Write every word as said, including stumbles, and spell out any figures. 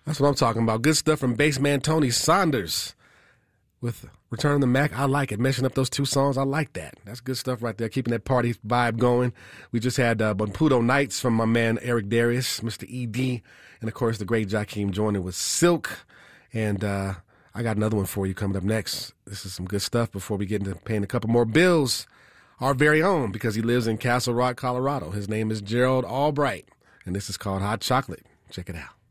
That's what I'm talking about. Good stuff from bassman Tony Saunders with Return of the Mac. I like it. Meshing up those two songs, I like that. That's good stuff right there, keeping that party vibe going. We just had uh, Bonputo Nights from my man Eric Darius, Mister E D, and, of course, the great Jakeem Joyner with Silk. And uh, I got another one for you coming up next. This is some good stuff before we get into paying a couple more bills. Our very own, because he lives in Castle Rock, Colorado. His name is Gerald Albright, and this is called Hot Chocolate. Check it out.